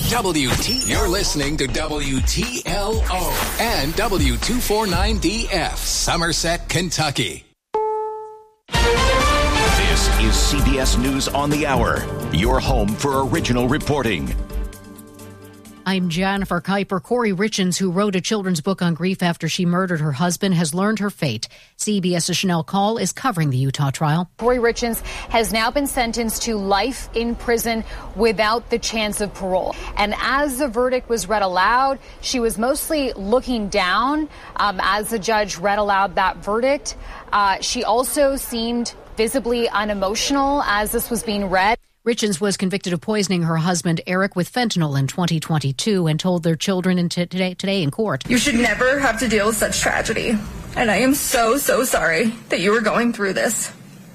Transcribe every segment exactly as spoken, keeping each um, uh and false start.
W T. You're listening to W T L O and W two forty-nine D F, Somerset, Kentucky. This is C B S News on the Hour, your home for original reporting. I'm Jennifer Kuiper. Corey Richens, who wrote a children's book on grief after she murdered her husband, has learned her fate. CBS's Chanel Call is covering the Utah trial. Corey Richens has now been sentenced to life in prison without the chance of parole. And as the verdict was read aloud, she was mostly looking down um, as the judge read aloud that verdict. Uh, she also seemed visibly unemotional as this was being read. Richens was convicted of poisoning her husband, Eric, with fentanyl in twenty twenty-two and told their children in t- today, today in court. You should never have to deal with such tragedy. And I am so, so sorry that you were going through this.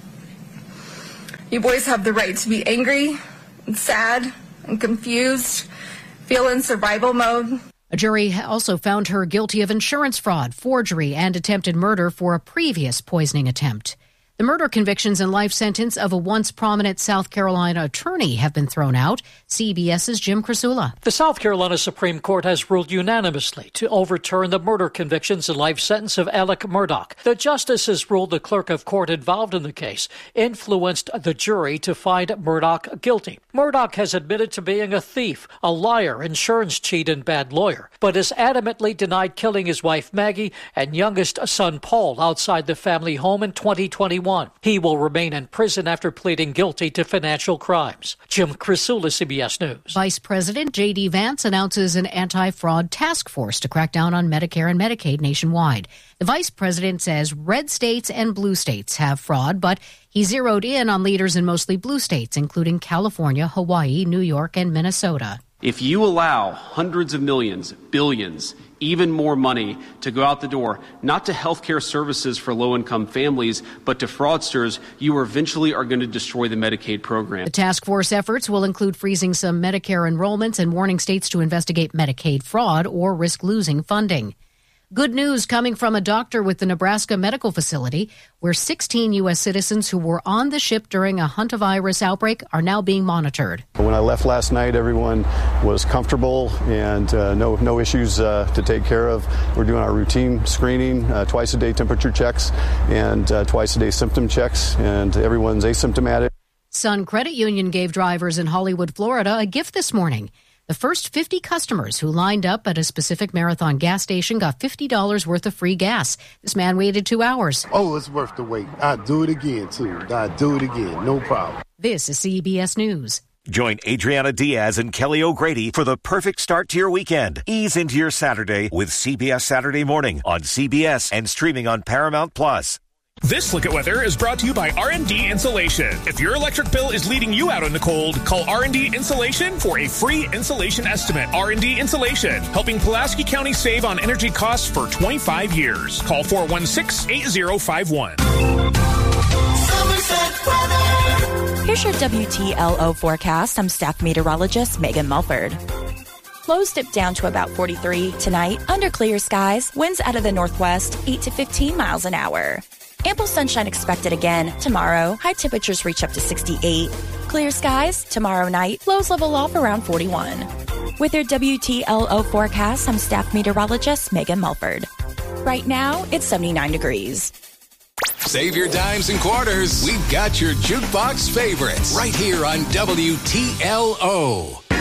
You boys have the right to be angry and sad and confused, feel in survival mode. A jury also found her guilty of insurance fraud, forgery, and attempted murder for a previous poisoning attempt. The murder convictions and life sentence of a once prominent South Carolina attorney have been thrown out. CBS's Jim Krasula. The South Carolina Supreme Court has ruled unanimously to overturn the murder convictions and life sentence of Alec Murdaugh. The justices ruled the clerk of court involved in the case influenced the jury to find Murdaugh guilty. Murdaugh has admitted to being a thief, a liar, insurance cheat, and bad lawyer, but has adamantly denied killing his wife Maggie and youngest son Paul outside the family home in twenty twenty-one. He will remain in prison after pleading guilty to financial crimes. Jim Krasula, C B S News. Vice President J D Vance announces an anti-fraud task force to crack down on Medicare and Medicaid nationwide. The vice president says red states and blue states have fraud, but he zeroed in on leaders in mostly blue states, including California, Hawaii, New York, and Minnesota. If you allow hundreds of millions, billions, even more money to go out the door, not to healthcare services for low-income families, but to fraudsters, you eventually are going to destroy the Medicaid program. The task force efforts will include freezing some Medicare enrollments and warning states to investigate Medicaid fraud or risk losing funding. Good news coming from a doctor with the Nebraska Medical Facility, where sixteen U S citizens who were on the ship during a hantavirus outbreak are now being monitored. When I left last night, everyone was comfortable and uh, no no issues uh, to take care of. We're doing our routine screening, uh, twice a day temperature checks and uh, twice a day symptom checks, and everyone's asymptomatic. Sun Credit Union gave drivers in Hollywood, Florida, a gift this morning. The first fifty customers who lined up at a specific Marathon gas station got fifty dollars worth of free gas. This man waited two hours. Oh, it's worth the wait. I'd do it again, too. I'd do it again. No problem. This is C B S News. Join Adriana Diaz and Kelly O'Grady for the perfect start to your weekend. Ease into your Saturday with C B S Saturday Morning on C B S and streaming on Paramount Plus. This Look at Weather is brought to you by R and D Insulation. If your electric bill is leading you out in the cold, call R and D Insulation for a free insulation estimate. R and D Insulation, helping Pulaski County save on energy costs for twenty-five years. Call four one six, eight zero five one. Here's your W T L O forecast. I'm staff meteorologist Megan Mulford. Lows dip down to about forty-three tonight. Under clear skies, winds out of the northwest, eight to fifteen miles an hour. Ample sunshine expected again tomorrow. High temperatures reach up to sixty-eight. Clear skies tomorrow night. Lows level off around forty-one. With your W T L O forecast, I'm staff meteorologist Megan Mulford. Right now, it's seventy-nine degrees. Save your dimes and quarters. We've got your jukebox favorites right here on W T L O.